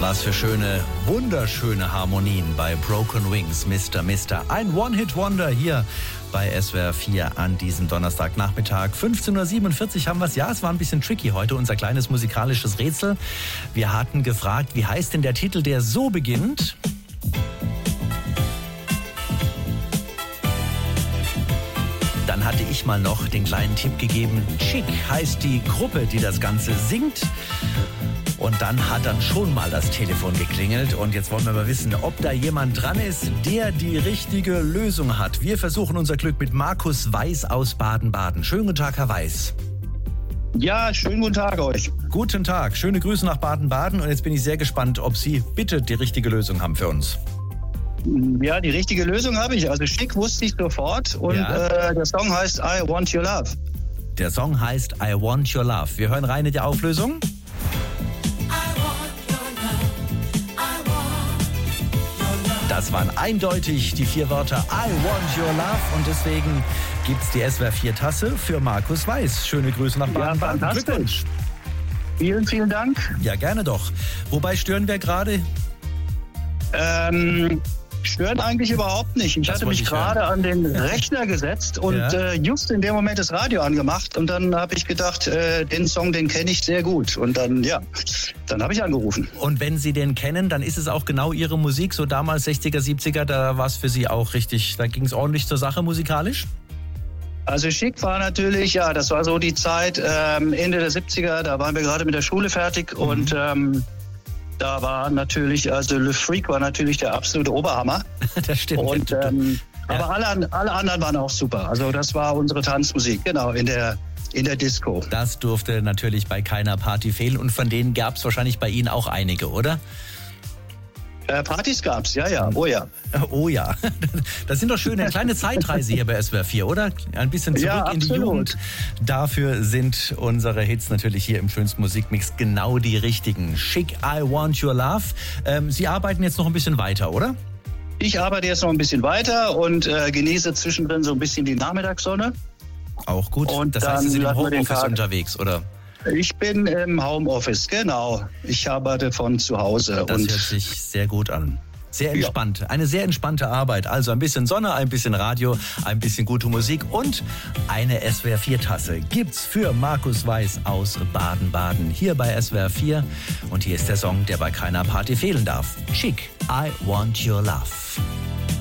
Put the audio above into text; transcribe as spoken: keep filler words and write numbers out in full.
Was für schöne, wunderschöne Harmonien bei Broken Wings, Mister Mister. Ein One-Hit-Wonder hier bei S W R vier an diesem Donnerstagnachmittag. fünfzehn Uhr siebenundvierzig haben wir es. Ja, es war ein bisschen tricky heute, unser kleines musikalisches Rätsel. Wir hatten gefragt, wie heißt denn der Titel, der so beginnt? Dann hatte ich mal noch den kleinen Tipp gegeben. Chic heißt die Gruppe, die das Ganze singt. Und dann hat dann schon mal das Telefon geklingelt. Und jetzt wollen wir mal wissen, ob da jemand dran ist, der die richtige Lösung hat. Wir versuchen unser Glück mit Markus Weiß aus Baden-Baden. Schönen guten Tag, Herr Weiß. Ja, schönen guten Tag euch. Guten Tag, schöne Grüße nach Baden-Baden. Und jetzt bin ich sehr gespannt, ob Sie bitte die richtige Lösung haben für uns. Ja, die richtige Lösung habe ich. Also Chic wusste ich sofort. Und ja. äh, der Song heißt I Want Your Love. Der Song heißt I Want Your Love. Wir hören rein in die Auflösung. Das waren eindeutig die vier Wörter I Want Your Love und deswegen gibt's die S W R vier Tasse für Markus Weiß. Schöne Grüße nach Baden-Baden. Ja, Glückwunsch. Vielen, vielen Dank. Ja, gerne doch. Wobei stören wir gerade? Ähm, stören eigentlich überhaupt nicht. Ich das hatte mich gerade an den Rechner gesetzt und ja. äh, just in dem Moment das Radio angemacht und dann habe ich gedacht, äh, den Song, den kenne ich sehr gut und dann, ja, dann habe ich angerufen. Und wenn Sie den kennen, dann ist es auch genau Ihre Musik, so damals sechziger, siebziger, da war es für Sie auch richtig, da ging es ordentlich zur Sache musikalisch? Also Chic war natürlich, ja, das war so die Zeit ähm, Ende der siebziger, da waren wir gerade mit der Schule fertig mhm. und ähm, da war natürlich, also Le Freak war natürlich der absolute Oberhammer. Das stimmt. Und, ähm, ja. Aber alle, alle anderen waren auch super. Also das war unsere Tanzmusik, genau, in der, in der Disco. Das durfte natürlich bei keiner Party fehlen und von denen gab es wahrscheinlich bei Ihnen auch einige, oder? Äh, Partys gab's, ja, ja, oh ja. Oh ja, das sind doch schöne, eine kleine Zeitreise hier bei S W R vier, oder? Ein bisschen zurück ja, in die Jugend. Dafür sind unsere Hits natürlich hier im schönsten Musikmix genau die richtigen. Chic, I Want Your Love. Ähm, Sie arbeiten jetzt noch ein bisschen weiter, oder? Ich arbeite jetzt noch ein bisschen weiter und äh, genieße zwischendrin so ein bisschen die Nachmittagssonne. Auch gut. Und das heißt, Sie sind im Homeoffice unterwegs, oder? Ich bin im Homeoffice, genau. Ich arbeite von zu Hause. Das und hört sich sehr gut an. Sehr entspannt. Ja. Eine sehr entspannte Arbeit. Also ein bisschen Sonne, ein bisschen Radio, ein bisschen gute Musik und eine S W R vier Tasse gibt's für Markus Weiß aus Baden-Baden hier bei S W R vier. Und hier ist der Song, der bei keiner Party fehlen darf. Chic, I Want Your Love.